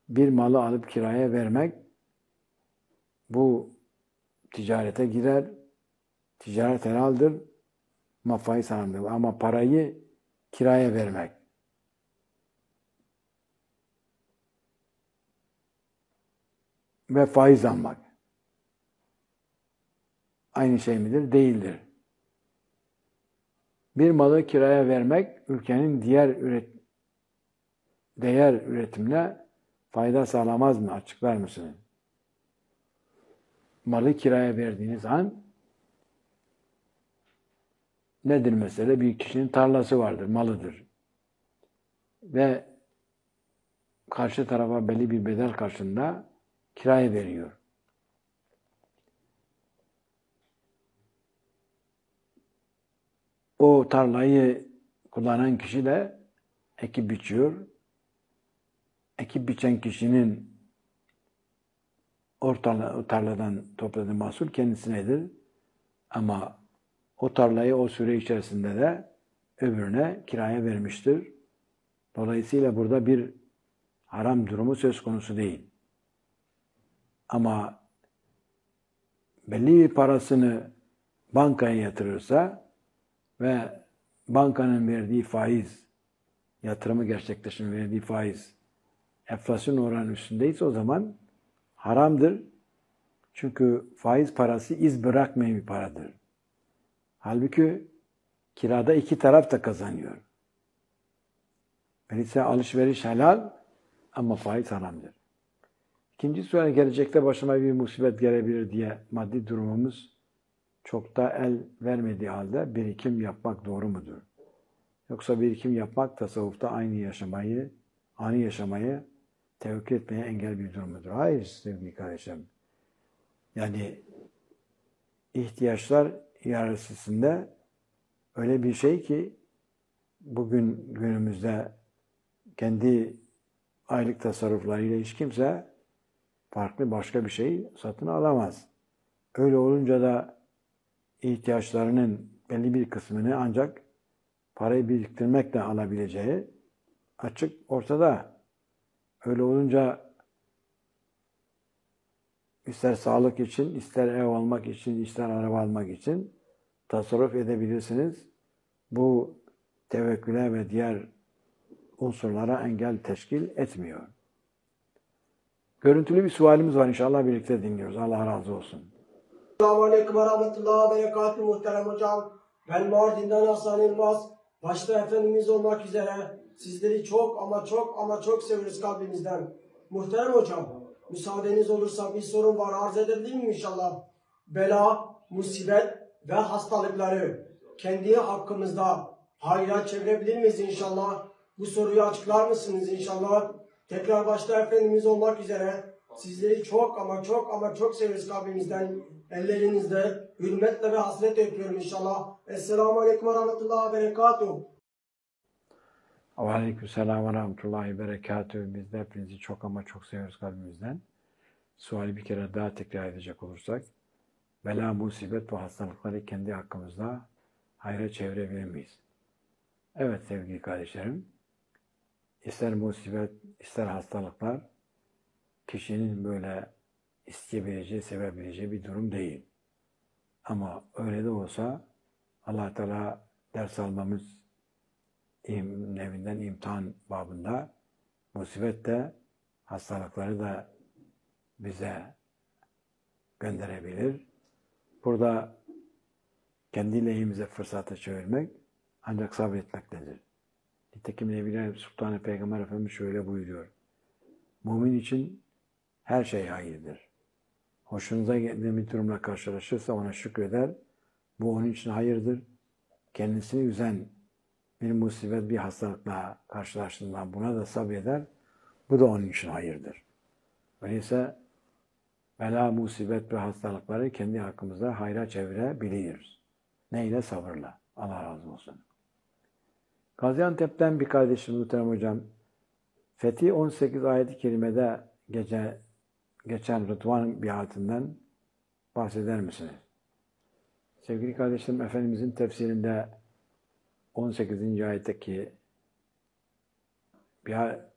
bir malı alıp kiraya vermek, bu ticarete girer. Ticaret helaldir. Ama faiz haramdır. Ama parayı kiraya vermek ve faiz almak aynı şey midir? Değildir. Bir malı kiraya vermek, ülkenin değer üretimine fayda sağlamaz mı? Açıklar mısınız? Malı kiraya verdiğiniz an nedir mesele? Bir kişinin tarlası vardır, malıdır. Ve karşı tarafa belli bir bedel karşılığında kiraya veriyor. O tarlayı kullanan kişi de ekip biçiyor. Ekip biçen kişinin o tarladan topladığı mahsul kendisinedir. Ama o tarlayı o süre içerisinde de öbürüne kiraya vermiştir. Dolayısıyla burada bir haram durumu söz konusu değil. Ama belli bir parasını bankaya yatırırsa ve bankanın verdiği faiz, yatırımı gerçekleşen verdiği faiz, enflasyon oranı üstündeyse o zaman haramdır. Çünkü faiz parası iz bırakmayan bir paradır. Halbuki kirada iki taraf da kazanıyor. Öyleyse alışveriş helal ama faiz haramdır. İkinci soru, gelecekte başıma bir musibet gelebilir diye maddi durumumuz çok da el vermediği halde birikim yapmak doğru mudur? Yoksa birikim yapmak tasavvufta ani yaşamayı tevekkül etmeye engel bir durum mudur? Hayır sevgili kardeşim. Yani ihtiyaçlar hiyerarşisinde öyle bir şey ki bugün günümüzde kendi aylık tasarruflarıyla hiç kimse farklı başka bir şey satın alamaz. Öyle olunca da ihtiyaçlarının belli bir kısmını ancak parayı biriktirmekle alabileceği açık ortada. Öyle olunca ister sağlık için, ister ev almak için, ister araba almak için tasarruf edebilirsiniz. Bu tevekküle ve diğer unsurlara engel teşkil etmiyor. Görüntülü bir sualimiz var. İnşallah birlikte dinliyoruz. Allah razı olsun. Selamünaleyküm ve rahmetullahi ve berekatuhu muhterem hocam. Ben Mardin'den Hasan Yılmaz. Başta Efendimiz olmak üzere sizleri çok ama çok seviyoruz kalbimizden. Muhterem hocam, müsaadeniz olursa bir sorum var. Arz edebilir miyim inşallah? Bela, musibet ve hastalıkları kendi hakkımızda hayra çevirebilir miyiz inşallah? Bu soruyu açıklar mısınız inşallah? Tekrar başta Efendimiz olmak üzere sizleri çok ama çok seviyoruz kalbimizden. Ellerinizde hürmetle ve hasretle öpüyorum inşallah. Esselamu Aleyküm ve Rahmetullahi ve Berekatuhu. Aleykümselam ve Rahmetullahi ve Berekatuhu. Biz de hepinizi çok ama çok seviyoruz kalbimizden. Suali bir kere daha tekrar edecek olursak, bela, musibet ve hastalıkları kendi hakkımızda hayra çevirebilir miyiz? Evet sevgili kardeşlerim, ister musibet, ister hastalıklar kişinin böyle isteyebileceği, sevebileceği bir durum değil. Ama öyle de olsa Allah Teala ders almamız nevinden imtihan babında musibet de hastalıkları da bize gönderebilir. Burada kendi lehimize fırsatı çevirmek ancak sabretmektedir. Nitekim Nebiler Sultanı Peygamber Efendimiz şöyle buyuruyor. Mümin için her şey hayırdır. Hoşunuza gelen bir durumla karşılaşırsa ona şükreder. Bu onun için hayırdır. Kendisini üzen bir musibet, bir hastalıkla karşılaştığında buna da sabreder. Bu da onun için hayırdır. Öyleyse bela, musibet ve hastalıkları kendi hakkımızda hayra çevirebiliriz. Neyle? Sabırla. Allah razı olsun. Gaziantep'ten bir kardeşim muhterem hocam, Fethi 18 ayet-i kerimede geçen Rıdvan biatinden bahseder misiniz? Sevgili kardeşlerim, Efendimizin tefsirinde 18. ayetteki